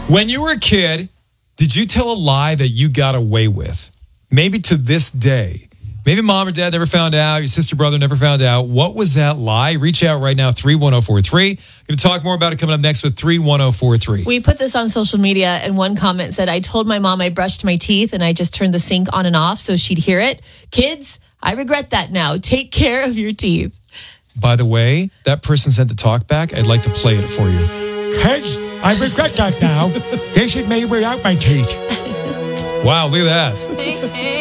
When you were a kid, did you tell a lie that you got away with? Maybe to this day. Maybe mom or dad never found out. Your sister, brother never found out. What was that lie? Reach out right now, 31043. Going to talk more about it coming up next with 31043. We put this on social media, and one comment said, I told my mom I brushed my teeth and I just turned the sink on and off so she'd hear it. Kids, I regret that now. Take care of your teeth. By the way, that person sent the talk back. I'd like to play it for you. Kids, I regret that now. They should me without my teeth. Wow, look at that.